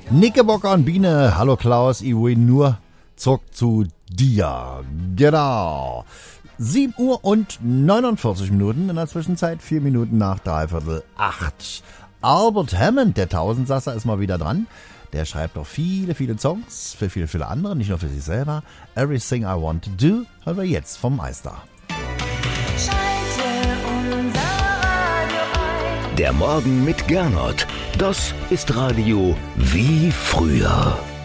Knickerbocker und Biene, hallo Klaus, ich will nur zurück zu dir. Genau. 7 Uhr und 49 Minuten, in der Zwischenzeit 4 Minuten nach 7:45. Albert Hammond, der Tausendsasser, ist mal wieder dran. Der schreibt auch viele, viele Songs für viele, viele andere, nicht nur für sich selber. Everything I Want to Do hören wir jetzt vom Meister. Der Morgen mit Gernot. Das ist Radio wie früher.